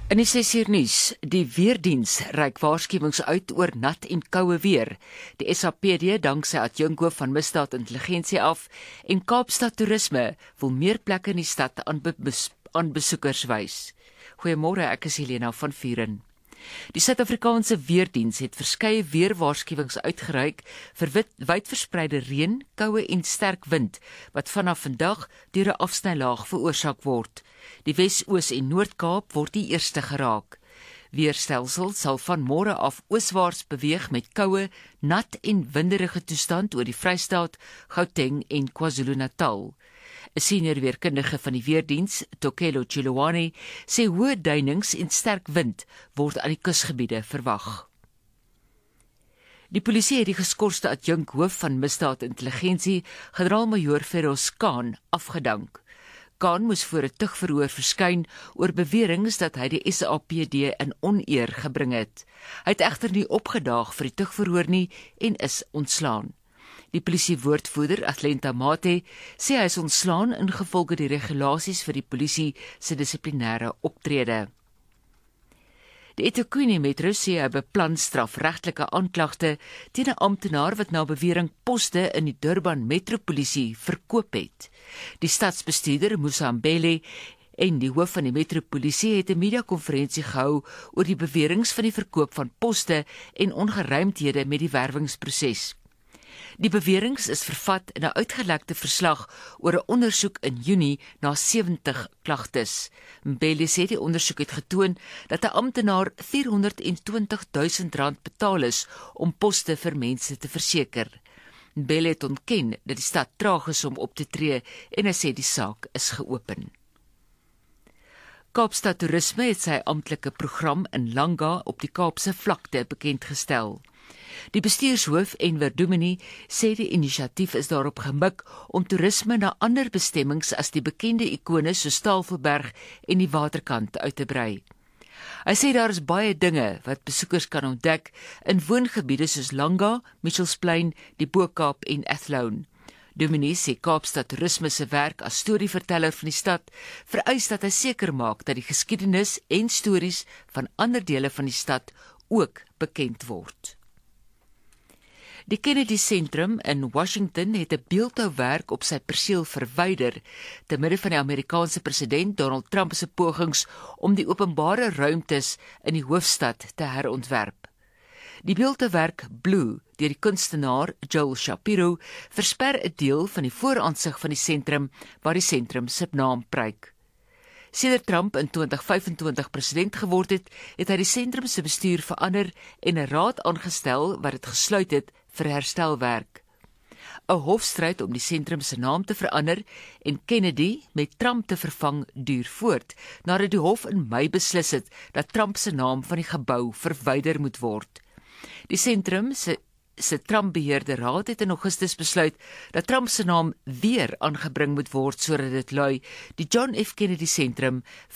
In die 6uur nuus, die weerdiens reik waarskuwings uit oor nat en koue weer. Die SAPD dank sy adjunkhoof van misdaadintelligensie af en Kaapstad Toerisme wil meer plekke in die stad aan besoekers wys. Goeiemôre, ek is Helena van Vuren. Die Suid-Afrikaanse weerdiens het verskeie weerwaarskuwings uitgereik vir wydverspreide reën, koue en sterk wind wat vanaf vandag deur 'n afsnylaag veroorsaak word. Die Wes-Oos en Noord-Kaap word die eerste geraak. Weerstelsel sal van môre af ooswaarts beweeg met koue, nat en winderige toestand oor die Vrystaat, Gauteng en KwaZulu-Natal. 'n Senior weerkundige van die weerdiens, Tokelo Chiluani, sê hoë duinings en sterk wind word aan die kusgebiede verwag. Die polisie het die geskorste adjunkhoof van misdaadintelligensie, generaal-majoor Feroz Khan, afgedank. Khan moes voor 'n tugverhoor verskyn oor beweringe dat hy die SAPD in oneer gebring het. Hy het egter nie opgedaag vir die tugverhoor nie en is ontslaan. Die polisiewoordvoerder, Atlenta Mate, sê hy is ontslaan ingevolge die regulasies vir die polisie se dissiplinêre optrede. Die eThekwini Metro sê hy beplan strafregtelike aanklagte teen 'n amptenaar wat na bewering poste in die Durban Metropolisie verkoop het. Die stadsbestuurder Musa Mbele en die hoof van die Metropolisie het 'n mediakonferensie gehou oor die beweringe van die verkoop van poste en ongeruimthede met die werwingsproses. Die beweringe is vervat in 'n uitgelekte verslag oor 'n ondersoek in Junie na 70 klagtes. Mbele sê die ondersoek het getoon dat 'n amptenaar R420,000 betaal is om poste vir mense te verseker. Mbele het ontken dat die stad traag is om op te tree en hy sê die saak is geopen. Kaapstad Toerisme het sy amptelike program in Langa op die Kaapse vlakte bekendgestel. Die bestuurshoof Enver Dumini sê die inisiatief is daarop gemik om toerisme na ander bestemmings as die bekende ikone soos Tafelberg en die waterkant uit te brei. Hy sê daar is baie dinge wat besoekers kan ontdek in woongebiede soos Langa, Mitchells-Plain, die Bo-Kaap en Athlone. Dumini sê Kaapstad Toerisme se werk as storieverteller van die stad vereis dat hy seker maak dat die geskiedenis en stories van ander dele van die stad ook bekend word. Die Kennedy Sentrum in Washington het 'n beeldhouwerk op sy perseel verwyder te midde van die Amerikaanse president Donald Trump se pogings om die openbare ruimtes in die hoofstad te herontwerp. Die beeldhouwerk Blue, deur die kunstenaar Joel Shapiro, versper 'n deel van die vooraansig van die sentrum waar die sentrum se naam pryk. Sedert Trump in 2025 president geword het, het hy die sentrum se bestuur verander en 'n raad aangestel wat dit gesluit het vir herstelwerk. 'n Hofstryd om die sentrum se naam te verander en Kennedy met Trump te vervang duur voort, nadat die hof in Mei beslis het dat Trump se naam van die gebou verwyder moet word. Die sentrum se Trump-beheerde raad het in Augustus besluit dat Trump se naam weer aangebring moet word sodat dit lui die John F. Kennedy Sentrum